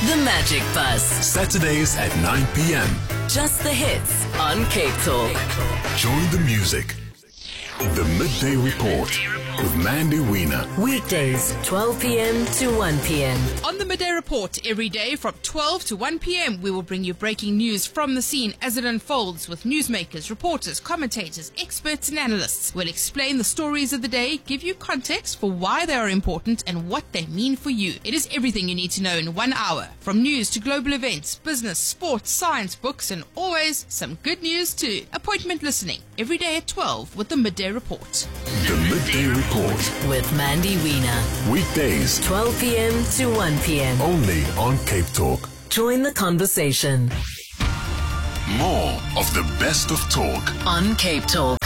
The Magic Bus. Saturdays at 9 p.m. Just the hits on Cape Talk. Join the music. The Midday Report with Mandy Wiener. Weekdays, 12 p.m. to 1 p.m. On the Midday Report, every day from 12 to 1 p.m, we will bring you breaking news from the scene as it unfolds with newsmakers, reporters, commentators, experts and analysts. We'll explain the stories of the day, give you context for why they are important and what they mean for you. It is everything you need to know in 1 hour, from news to global events, business, sports, science, books and always some good news too. Appointment listening every day at 12 with the Midday Report. The Midday Report. With Mandy Wiener. Weekdays, 12 p.m. to 1 p.m. only on Cape Talk. Join the conversation More of the best of talk. on Cape Talk.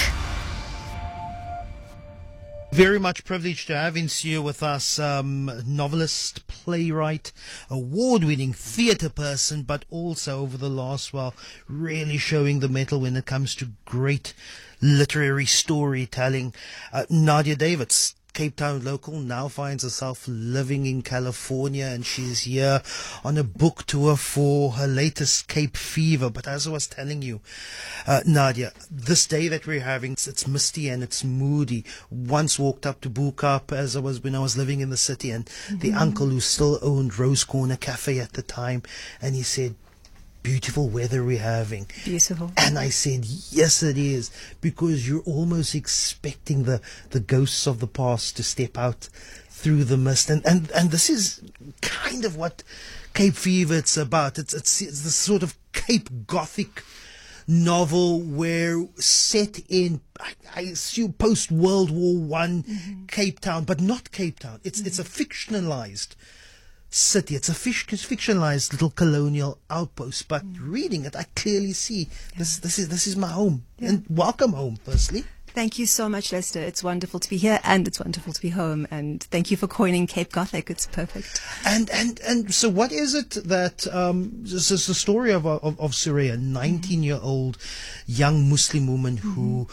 Very much privileged to have Insu with us, novelist, playwright, award-winning theatre person, but also over the last while really showing the mettle when it comes to great literary storytelling. Nadia Davids, Cape Town local, now finds herself living in California, and she's here on a book tour for her latest Cape Fever. But as I was telling you, Nadia, this day that we're having, it's misty and it's moody. Once walked up to Boekap when I was living in the city, and the uncle who still owned Rose Corner Cafe at the time, and he said, "Beautiful weather we're having." Beautiful. And I said, yes, it is, because you're almost expecting the ghosts of the past to step out through the mist. And this is kind of what Cape Fever it's about. It's the sort of Cape Gothic novel where set in, I assume, post-World War One Cape Town, but not Cape Town. It's a fictionalized city. It's a fictionalized little colonial outpost, but reading it, I clearly see this is my home. And welcome home, firstly. Thank you so much, Lester. It's wonderful to be here, and it's wonderful to be home. And thank you for coining Cape Gothic. It's perfect. And so, what is it that this is the story of Suraya, a 19-year-old young Muslim woman who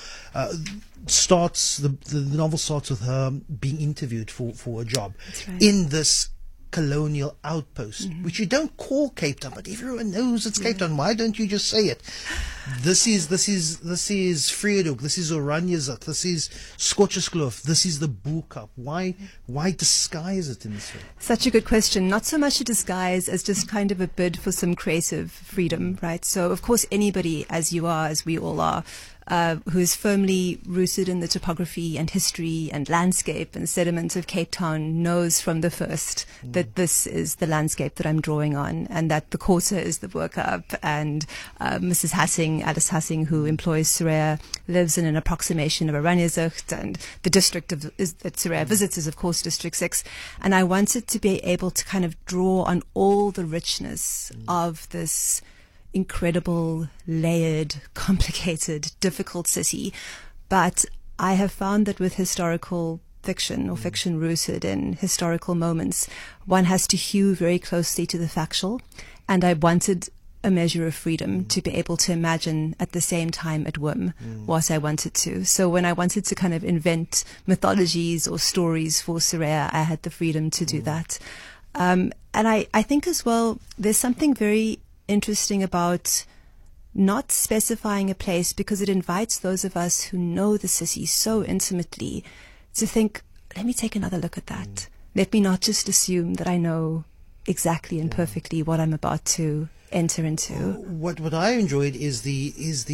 starts the novel starts with her being interviewed for a job in this colonial outpost, which you don't call Cape Town, but everyone knows it's Cape Town. Why don't you just say it? This is Vredendal, this is Oranjezat, this is Skotjeskloof, this is the Boekap. Why disguise it in this way? Such a good question. Not so much a disguise as just kind of a bid for some creative freedom, right? So, of course, anybody, as you are, as we all are, who is firmly rooted in the topography and history and landscape and sediment of Cape Town knows from the first that this is the landscape that I'm drawing on, and that the Quarter is the Boekap, and Mrs. Hassing, Alice Hassing, who employs Suraya, lives in an approximation of Oranjezat, and the district that Suraya visits is, of course, District 6. And I wanted to be able to kind of draw on all the richness of this incredible, layered, complicated, difficult city. But I have found that with historical fiction, or fiction rooted in historical moments, one has to hew very closely to the factual. And I wanted a measure of freedom to be able to imagine at the same time at whim what I wanted to. So when I wanted to kind of invent mythologies or stories for Suraya, I had the freedom to do that. And I think as well, there's something very interesting about not specifying a place, because it invites those of us who know the city so intimately to think, let me take another look at that. Let me not just assume that I know exactly and perfectly what I'm about to enter into. What I enjoyed is the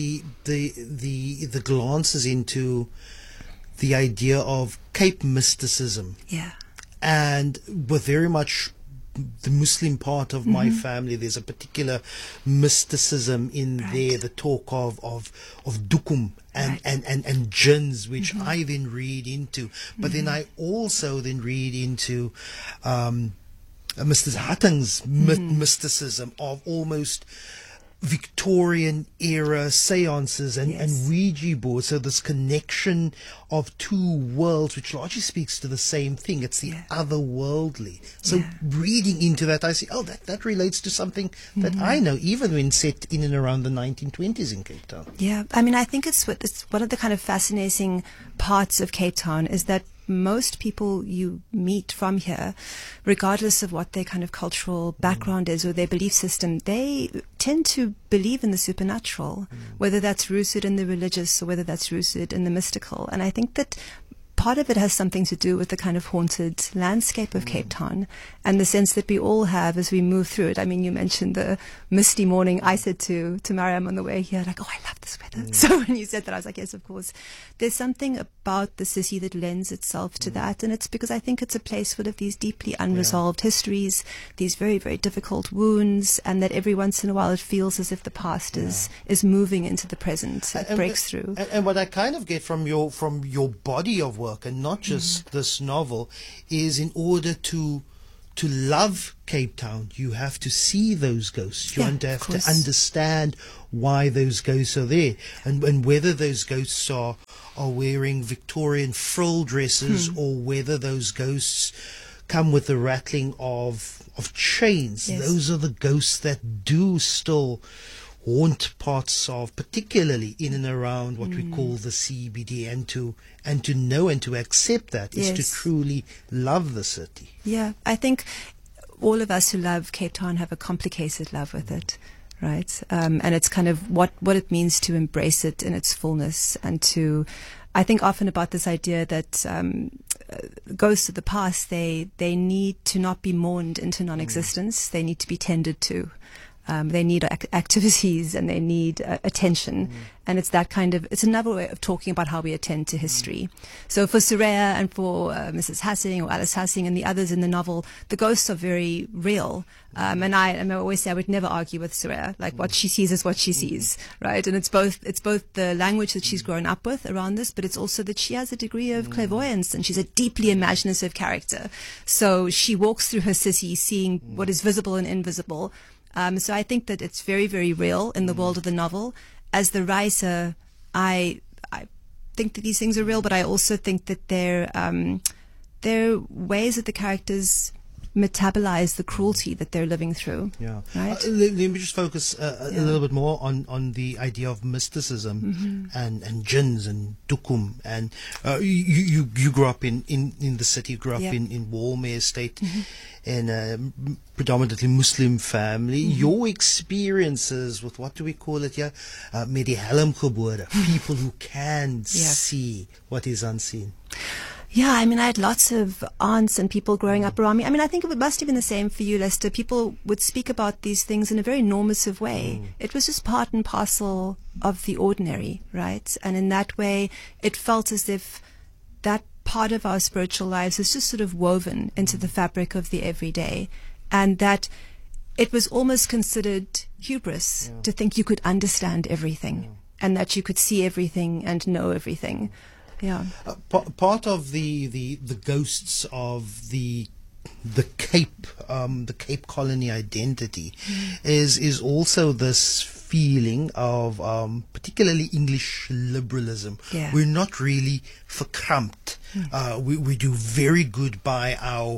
glances into the idea of Cape mysticism. Yeah. And with very much the Muslim part of my family, there's a particular mysticism in there, the talk of dukum and jinns, which I then read into. But then I also then read into Mr. Hattang's mysticism of almost Victorian era seances and Ouija boards. So this connection of two worlds, which largely speaks to the same thing. It's the otherworldly. So reading into that, I see, that relates to something that I know, even when set in and around the 1920s in Cape Town. Yeah, I mean, I think it's one of the kind of fascinating parts of Cape Town is that most people you meet from here, regardless of what their kind of cultural background is or their belief system, they tend to believe in the supernatural, whether that's rooted in the religious or whether that's rooted in the mystical. And I think that part of it has something to do with the kind of haunted landscape of Cape Town and the sense that we all have as we move through it. I mean, you mentioned the misty morning. I said to Mariam on the way here, like, oh, I love this weather. So when you said that, I was like, yes, of course. There's something about the city that lends itself to that. And it's because I think it's a place full of these deeply unresolved histories, these very, very difficult wounds, and that every once in a while it feels as if the past is moving into the present. It breaks through. And what I kind of get from your body of work, and not just this novel, is in order to love Cape Town, you have to see those ghosts. You have to understand why those ghosts are there, and whether those ghosts are wearing Victorian frill dresses or whether those ghosts come with the rattling of chains. Yes. Those are the ghosts that do still haunt parts of, particularly in and around what we call the CBD, and to know and to accept that is to truly love the city. Yeah, I think all of us who love Cape Town have a complicated love with it, right? And it's kind of what it means to embrace it in its fullness, and to, I think often about this idea that ghosts of the past, they need to not be mourned into non-existence. They need to be tended to. They need activities and they need attention. And it's that kind of, it's another way of talking about how we attend to history. So for Soraya and for Mrs. Hassing or Alice Hassing and the others in the novel, the ghosts are very real. And I always say I would never argue with Soraya. Like, what she sees is what she sees, right? And it's both the language that she's grown up with around this, but it's also that she has a degree of clairvoyance and she's a deeply imaginative character. So she walks through her city seeing what is visible and invisible. So I think that it's very, very real in the world of the novel. As the writer, I think that these things are real, but I also think that they're ways that the characters metabolize the cruelty that they're living through. Yeah. Right? Let me just focus a little bit more on the idea of mysticism and jinns and dukum. And you grew up in the city, grew up in Walmer Estate, in a predominantly Muslim family. Your experiences with, what do we call it here? Medihalem gebore, people who can see what is unseen. Yeah, I mean, I had lots of aunts and people growing up around me. I mean, I think it must have been the same for you, Lester. People would speak about these things in a very normative way. It was just part and parcel of the ordinary, right? And in that way, it felt as if that part of our spiritual lives is just sort of woven into the fabric of the everyday. And that it was almost considered hubris to think you could understand everything and that you could see everything and know everything. Yeah. Part of the ghosts of the Cape colony identity is also this feeling of particularly English liberalism. Yeah. We're not really verkramped. We do very good by our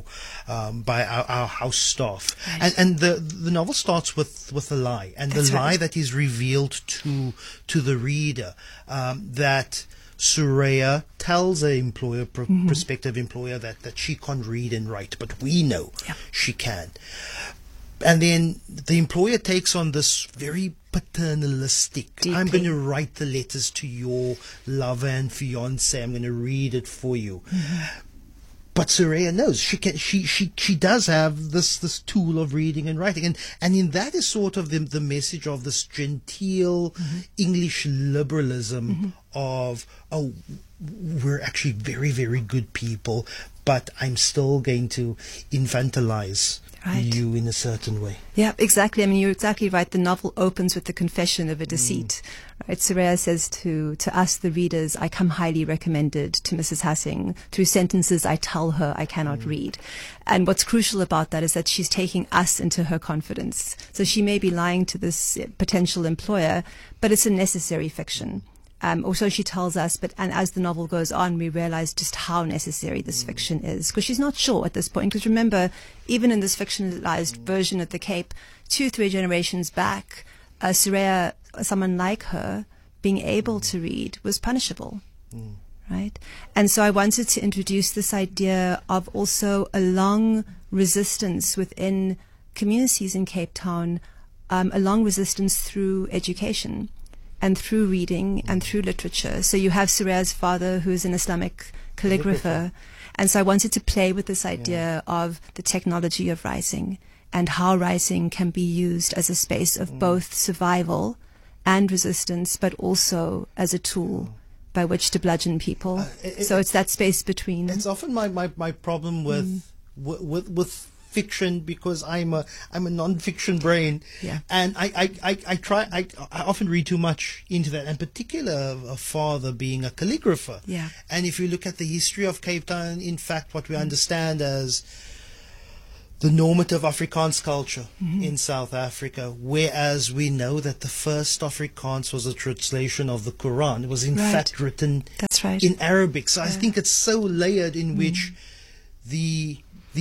house staff. Right. And the novel starts with a lie, and That's the lie right. that is revealed to the reader, that Soraya tells a employer, prospective employer, that she can't read and write, but we know she can. And then the employer takes on this very paternalistic, Deeply. I'm going to write the letters to your lover and fiance, I'm going to read it for you. But Soraya knows she can. She does have this tool of reading and writing, and in that is sort of the message of this genteel English liberalism of, oh, we're actually very, very good people, but I'm still going to infantilize you in a certain way. Yeah, exactly. I mean, you're exactly right. The novel opens with the confession of a deceit. Right? Soraya says to us, the readers, I come highly recommended to Mrs. Hassing. Through sentences I tell her I cannot read. And what's crucial about that is that she's taking us into her confidence. So she may be lying to this potential employer, but it's a necessary fiction. Also, she tells us, and as the novel goes on, we realize just how necessary this fiction is, because she's not sure at this point. Because remember, even in this fictionalized version of the Cape, 2-3 generations back, Soraya, someone like her, being able to read was punishable. right? And so I wanted to introduce this idea of also a long resistance within communities in Cape Town, a long resistance through education and through reading and through literature. So you have Soraya's father, who is an Islamic calligrapher. And so I wanted to play with this idea of the technology of writing and how writing can be used as a space of both survival and resistance, but also as a tool by which to bludgeon people. So it's that space between. It's often my problem with fiction, because I'm a non-fiction brain, and I often read too much into that, and particular a father being a calligrapher. And if you look at the history of Cape Town, in fact, what we understand as the normative Afrikaans culture in South Africa, whereas we know that the first Afrikaans was a translation of the Quran. It was in fact written in Arabic. So I think it's so layered, in which the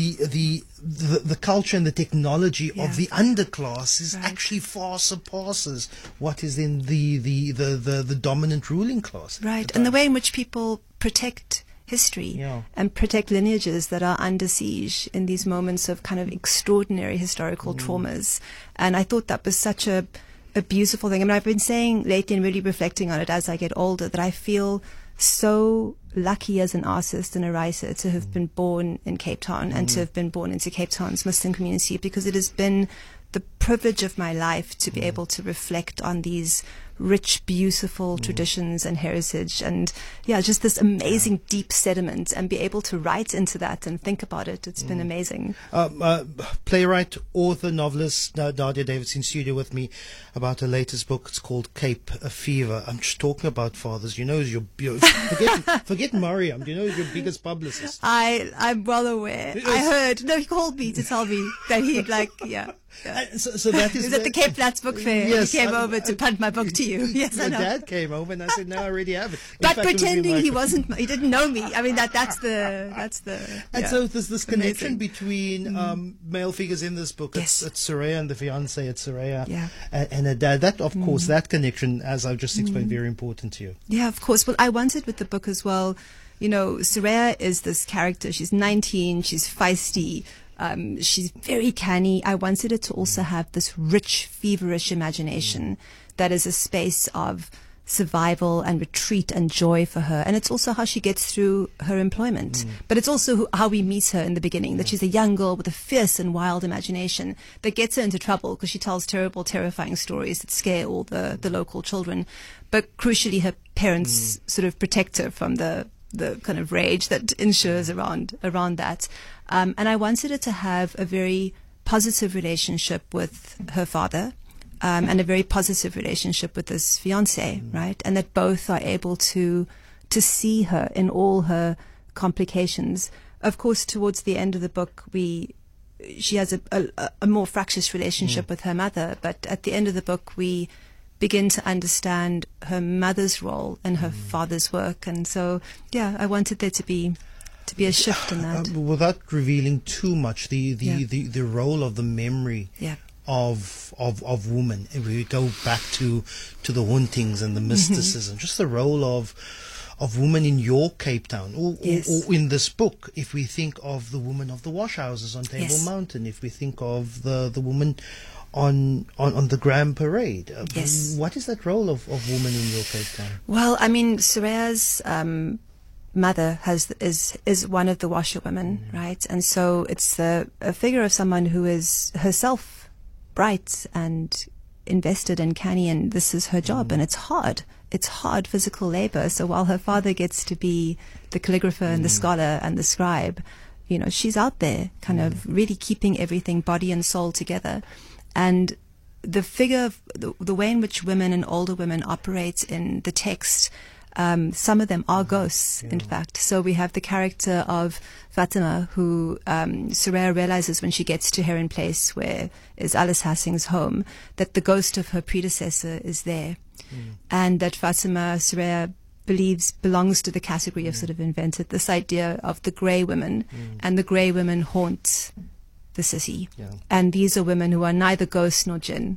culture and the technology of the underclass is actually far surpasses what is in the dominant ruling class. And the way in which people protect history and protect lineages that are under siege in these moments of kind of extraordinary historical traumas. And I thought that was such a beautiful thing. I mean, I've been saying lately and really reflecting on it as I get older that I feel so lucky as an artist and a writer to have been born in Cape Town and to have been born into Cape Town's Muslim community, because it has been the privilege of my life to be able to reflect on these rich, beautiful traditions and heritage, and just this amazing deep sediment, and be able to write into that and think about it. It's been amazing. Playwright, author, novelist Nadia Davidson in studio with me about her latest book. It's called Cape Fever. I'm just talking about fathers. You know, forget Mariam. You know, your biggest publicist. I'm well aware. I heard. No, he called me to tell me that he'd So that is at the Cape Flats Book Fair. Yes, he came over to punt my book to you. Yes, I know. My dad came over and I said, no, I already have it. But pretending he didn't know me. I mean, that's the. And so there's this connection between male figures in this book. It's Soraya and the fiance. It's Soraya and her dad. That, of course, that connection, as I've just explained, very important to you. Yeah, of course. Well, I wanted with the book as well. You know, Soraya is this character. She's 19. She's feisty. She's very canny. I wanted it to also have this rich, feverish imagination that is a space of survival and retreat and joy for her. And it's also how she gets through her employment. But it's also how we meet her in the beginning, that she's a young girl with a fierce and wild imagination that gets her into trouble because she tells terrible, terrifying stories that scare all the local children. But crucially, her parents sort of protect her from the kind of rage that ensures around that. And I wanted her to have a very positive relationship with her father, and a very positive relationship with his fiancée, right? And that both are able to see her in all her complications. Of course, towards the end of the book, she has a more fractious relationship with her mother, but at the end of the book, we begin to understand her mother's role in her father's work. And so, I wanted there to be a shift in that. Without revealing too much, the role of the memory of women. If we go back to the hauntings and the mysticism, just the role of women in your Cape Town, or in this book. If we think of the woman of the wash houses on Table Mountain, if we think of the woman on the Grand Parade, what is that role of woman in your Cape Town? Well, I mean, Soraya's mother is one of the washerwomen, right? And so it's a figure of someone who is herself bright and invested and canny, and this is her job, and it's hard. It's hard physical labor. So while her father gets to be the calligrapher and the scholar and the scribe, you know, she's out there kind of really keeping everything body and soul together. And the figure of the way in which women and older women operate in the text, some of them are ghosts, in fact. So we have the character of Fatima, who Soraya realizes when she gets to Heron Place, where is Alice Hassing's home, that the ghost of her predecessor is there. And that Fatima, Soraya believes, belongs to the category of sort of invented this idea of the grey women, and the grey women haunt the city. And these are women who are neither ghosts nor jinn.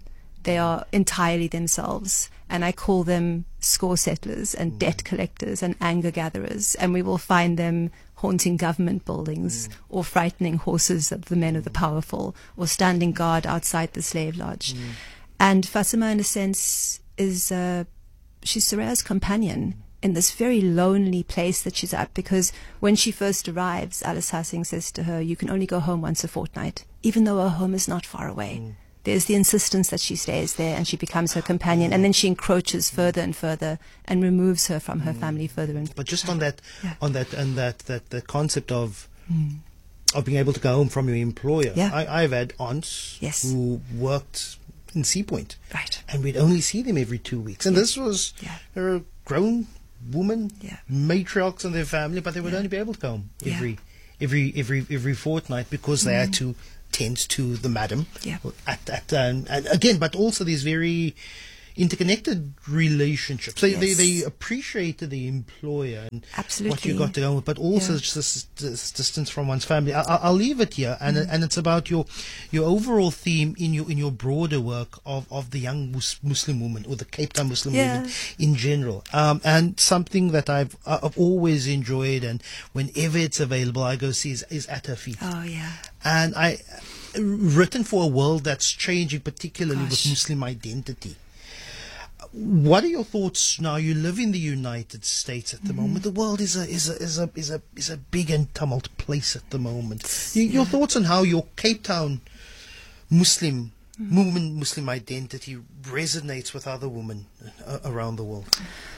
They are entirely themselves. And I call them score settlers and debt collectors and anger gatherers. And we will find them haunting government buildings or frightening horses of the men of the powerful or standing guard outside the slave lodge. And Fatima, in a sense, is she's Soraya's companion in this very lonely place that she's at, because when she first arrives, Alice Hassing says to her, you can only go home once a fortnight, even though her home is not far away. There's the insistence that she stays there, and she becomes her companion, and then she encroaches further and further and removes her from her family further and further. But just on that, the concept of being able to go home from your employer. Yeah. I've had aunts Yes. who worked in Sea Point, Right. and we'd only see them every 2 weeks. And this was a grown woman, matriarchs in their family, but they would only be able to go home every fortnight because they had to tend to the madam. And again, but also these very interconnected relationships. They appreciated the employer and Absolutely. what you got to go with, but also just this distance from one's family. I'll leave it here, and it's about your overall theme in your broader work of the young Muslim woman, or the Cape Town Muslim woman in general, and something that I've always enjoyed, and whenever it's available I go see is At Her Feet. Oh, yeah. And I written for a world that's changing, particularly with Muslim identity. What are your thoughts now? You live in the United States at the moment. The world is a big and tumult place at the moment. Your thoughts on how your Cape Town Muslim Muslim identity resonates with other women around the world?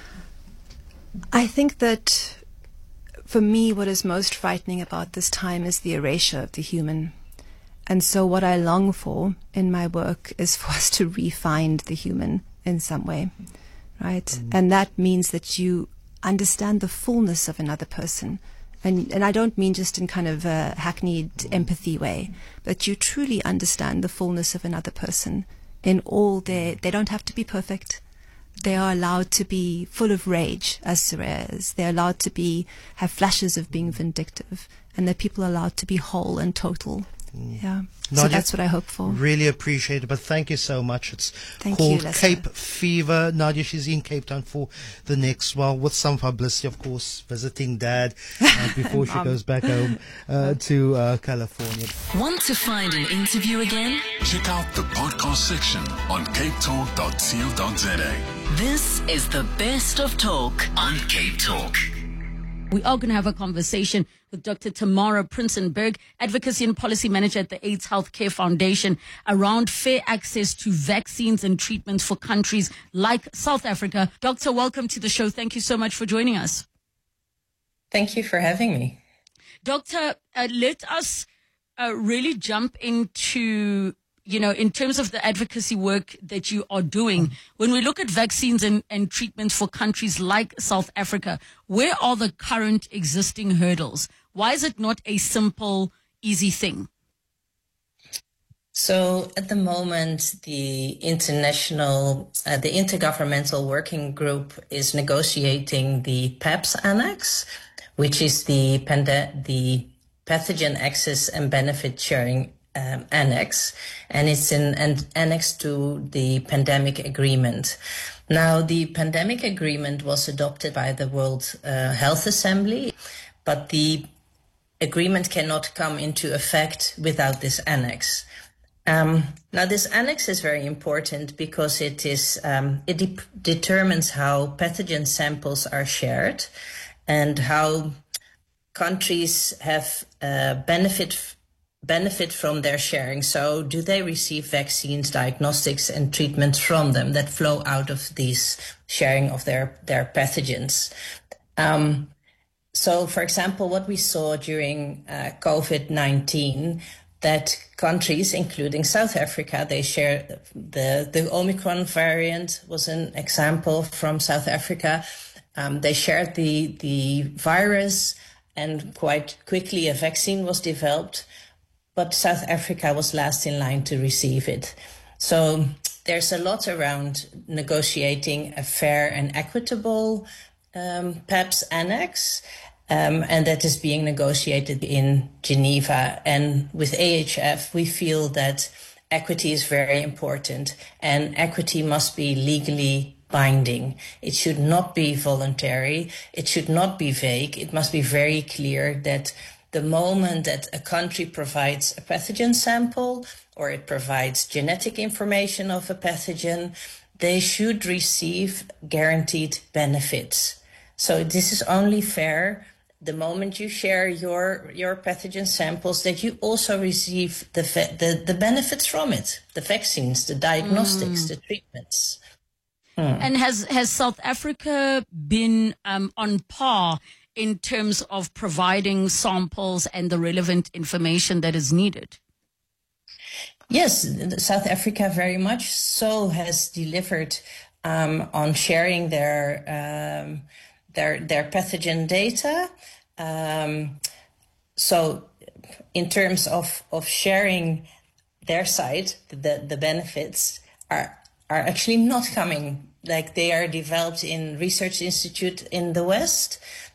I think that for me, what is most frightening about this time is the erasure of the human. And so what I long for in my work is for us to re-find the human in some way, right? And that means that you understand the fullness of another person. And I don't mean just in kind of a hackneyed empathy way, but you truly understand the fullness of another person in all they don't have to be perfect. They are allowed to be full of rage, as Soraya is. They're allowed to have flashes of being vindictive, and that people are allowed to be whole and total. Yeah. So Nadia, that's what I hope for. Really appreciate it, but thank you so much. It's Thank called you, Lester. Cape Fever. Nadia, she's in Cape Town for the next, with some publicity, of course, visiting Dad before she goes back home to California. Want to find an interview again? Check out the podcast section on capetalk.co.za. This is the best of talk on Cape Talk. We are going to have a conversation with Dr. Tamara Prinsenberg, Advocacy and Policy Manager at the AIDS Healthcare Foundation, around fair access to vaccines and treatments for countries like South Africa. Doctor, welcome to the show. Thank you so much for joining us. Thank you for having me. Doctor, let us really jump into, in terms of the advocacy work that you are doing. When we look at vaccines and treatments for countries like South Africa, where are the current existing hurdles? Why is it not a simple, easy thing? So at the moment, the Intergovernmental Working Group is negotiating the PAPS Annex, which is the Pathogen Access and Benefit Sharing Annex, and it's an annex to the Pandemic Agreement. Now, the Pandemic Agreement was adopted by the World Health Assembly, but the agreement cannot come into effect without this annex. Now, this annex is very important because it determines how pathogen samples are shared and how countries have benefit from their sharing. So do they receive vaccines, diagnostics and treatments from them that flow out of these sharing of their pathogens? So, for example, what we saw during COVID-19, that countries, including South Africa, they share the Omicron variant was an example from South Africa. They shared the virus, and quite quickly a vaccine was developed, but South Africa was last in line to receive it. So there's a lot around negotiating a fair and equitable PAPS annex, and that is being negotiated in Geneva. And with AHF, we feel that equity is very important, and equity must be legally binding. It should not be voluntary. It should not be vague. It must be very clear that the moment that a country provides a pathogen sample or it provides genetic information of a pathogen, they should receive guaranteed benefits. So this is only fair the moment you share your pathogen samples, that you also receive the benefits from it, the vaccines, the diagnostics, the treatments. And has South Africa been on par in terms of providing samples and the relevant information that is needed? Yes, South Africa very much so has delivered on sharing their pathogen data. So in terms of sharing their side, the benefits are actually not coming. Like, they are developed in research institute in the West.